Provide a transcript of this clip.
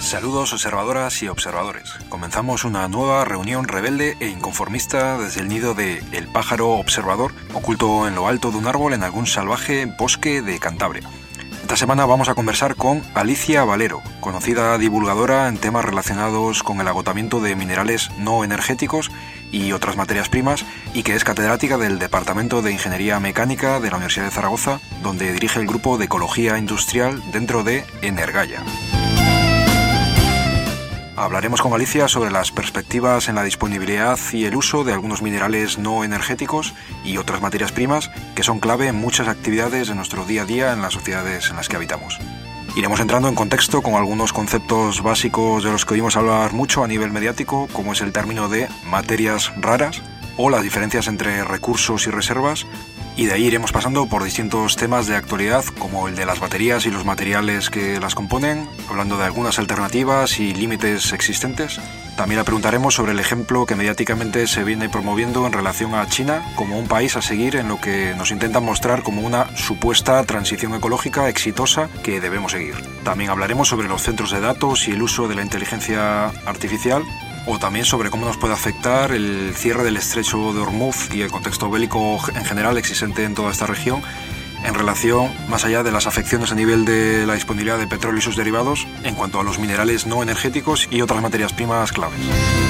Saludos observadoras y observadores. Comenzamos una nueva reunión rebelde e inconformista desde el nido de El Pájaro Observador, oculto en lo alto de un árbol en algún salvaje bosque de Cantabria. Esta semana vamos a conversar con Alicia Valero, conocida divulgadora en temas relacionados con el agotamiento de minerales no energéticos y otras materias primas, y que es catedrática del Departamento de Ingeniería Mecánica de la Universidad de Zaragoza, donde dirige el grupo de Ecología Industrial dentro de Energaya. Hablaremos con Alicia sobre las perspectivas en la disponibilidad y el uso de algunos minerales no energéticos y otras materias primas que son clave en muchas actividades de nuestro día a día en las sociedades en las que habitamos. Iremos entrando en contexto con algunos conceptos básicos de los que oímos hablar mucho a nivel mediático, como es el término de materias raras o las diferencias entre recursos y reservas, y de ahí iremos pasando por distintos temas de actualidad, como el de las baterías y los materiales que las componen, hablando de algunas alternativas y límites existentes. También le preguntaremos sobre el ejemplo que mediáticamente se viene promoviendo en relación a China como un país a seguir en lo que nos intentan mostrar como una supuesta transición ecológica exitosa que debemos seguir. También hablaremos sobre los centros de datos y el uso de la inteligencia artificial, o también sobre cómo nos puede afectar el cierre del estrecho de Hormuz y el contexto bélico en general existente en toda esta región en relación, más allá de las afecciones a nivel de la disponibilidad de petróleo y sus derivados, en cuanto a los minerales no energéticos y otras materias primas claves.